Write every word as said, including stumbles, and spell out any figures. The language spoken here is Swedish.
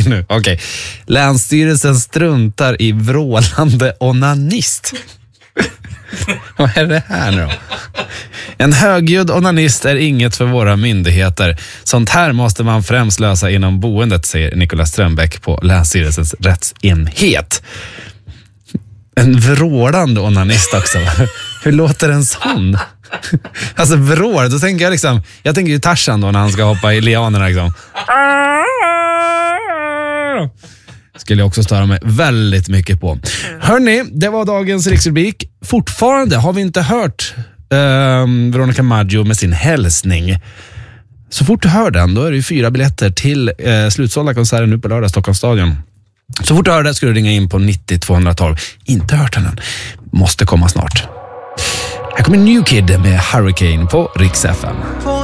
nu. Okej. Okay. Länsstyrelsen struntar i vrålande onanist. Vad är det här nu då? En högljudd onanist är inget för våra myndigheter. Sånt här måste man främst lösa inom boendet, säger Nicolas Strömbäck på Länsstyrelsens rättsenhet. En vrålande onanist också. Hur låter en sån? Alltså vrål, då tänker jag liksom, jag tänker ju Tarzan då när han ska hoppa i lianerna liksom. Skulle jag också störa mig väldigt mycket på. Hörrni, det var dagens riksrubrik. Fortfarande har vi inte hört um, Veronica Maggio med sin hälsning. Så fort du hör den, då är det ju fyra biljetter till uh, slutsålda konserten nu på lördag, Stockholms stadion. Så fort du hör det ska du ringa in på nittio tvåhundratolv. Inte hört den än. Måste komma snart. Här kommer New Kid med Hurricane på Rix F M.